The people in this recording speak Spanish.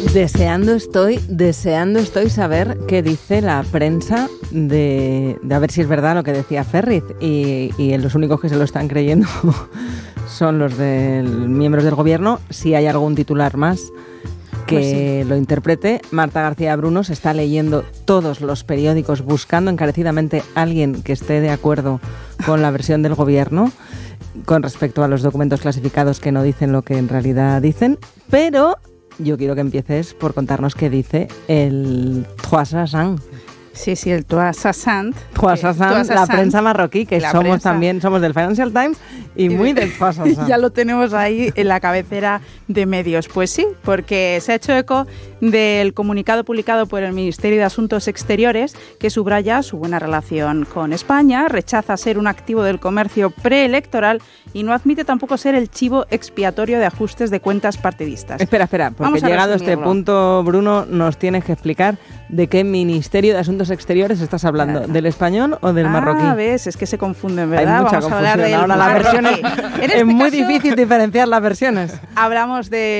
Deseando estoy saber qué dice la prensa de a ver si es verdad lo que decía Ferriz, y los únicos que se lo están creyendo son los miembros del gobierno. Si hay algún titular más que pues sí, lo interprete, Marta García Bruno se está leyendo todos los periódicos buscando encarecidamente a alguien que esté de acuerdo con la versión del gobierno con respecto a los documentos clasificados que no dicen lo que en realidad dicen, pero yo quiero que empieces por contarnos qué dice el Croissant. Sí, el Croissant. La prensa marroquí, que somos del Financial Times y muy del Croissant. Ya lo tenemos ahí en la cabecera de medios. Pues sí, porque se ha hecho eco del comunicado publicado por el Ministerio de Asuntos Exteriores, que subraya su buena relación con España, rechaza ser un activo del comercio preelectoral y no admite tampoco ser el chivo expiatorio de ajustes de cuentas partidistas. Espera, porque llegado a este punto, Bruno, nos tienes que explicar de qué Ministerio de Asuntos Exteriores estás hablando, ¿del español o del marroquí? Ves, es que se confunden, ¿verdad? Hay mucha Vamos a hablar confusión. del Ahora las versiones, es muy difícil diferenciar las versiones. Hablamos de